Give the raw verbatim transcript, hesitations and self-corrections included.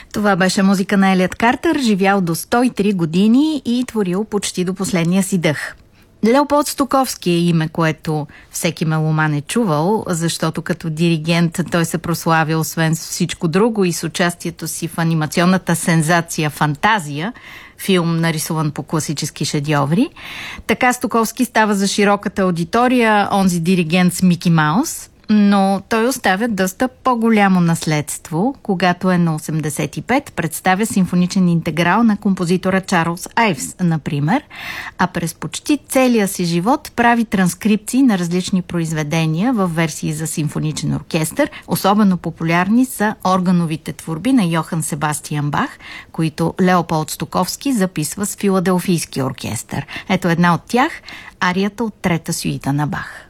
Това беше музика на Елиот Картер, живял до сто и три години и творил почти до последния си дъх. Леополд Стокowski е име, което всеки меломан е чувал, защото като диригент той се прославя освен с всичко друго и с участието си в анимационната сензация «Фантазия», филм нарисуван по класически шедьоври. Така Стокowski става за широката аудитория онзи диригент с Мики Маус, но той оставя доста по-голямо наследство, когато е на осемдесет и пет, представя симфоничен интеграл на композитора Чарлз Айвс, например, а през почти целия си живот прави транскрипции на различни произведения в версии за симфоничен оркестър. Особено популярни са органовите творби на Йохан Себастиан Бах, които Леополд Стокowski записва с Филаделфийски оркестър. Ето една от тях, арията от трета сюита на Бах.